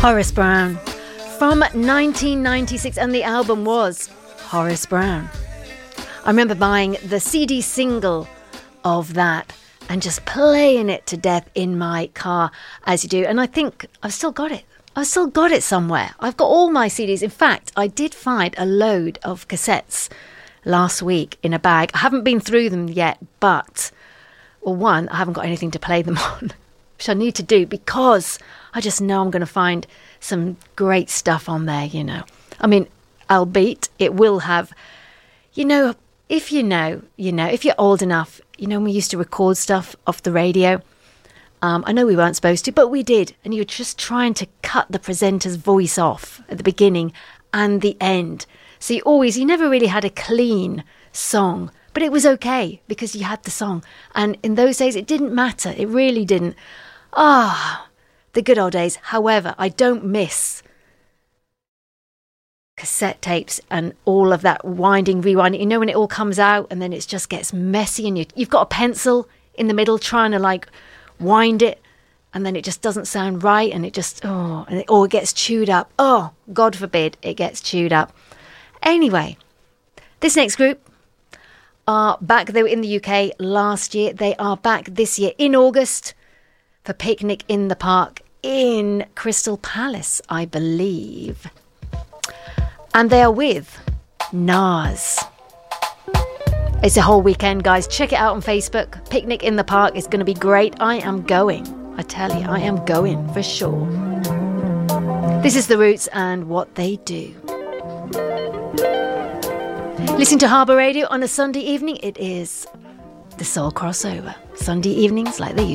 Horace Brown from 1996, and the album was Horace Brown. I remember buying the CD single of that and just playing it to death in my car, as you do. And I think I've still got it. I've still got it somewhere. I've got all my CDs. In fact, I did find a load of cassettes last week in a bag. I haven't been through them yet, but, well, one, I haven't got anything to play them on, which I need to do because I just know I'm going to find some great stuff on there, you know. I mean, albeit it will have, you know, if you know, if you're old enough, you know, we used to record stuff off the radio. I know we weren't supposed to, but we did. And you were just trying to cut the presenter's voice off at the beginning and the end. So you never really had a clean song, but it was okay because you had the song. And in those days, it didn't matter. It really didn't. The good old days. However, I don't miss cassette tapes and all of that winding, rewinding. You know, when it all comes out and then it just gets messy and you've got a pencil in the middle trying to like wind it and then it just doesn't sound right and it just, it gets chewed up. Oh, God forbid it gets chewed up. Anyway, this next group are back. They were in the UK last year. They are back this year in August for Picnic in the Park in Crystal Palace, I believe. And they are with Nas. It's a whole weekend, guys. Check it out on Facebook. Picnic in the Park is going to be great. I am going. I tell you, I am going for sure. This is The Roots and What They Do. Listen to Harbour Radio on a Sunday evening. It is the Soul Crossover. Sunday evenings like they used to.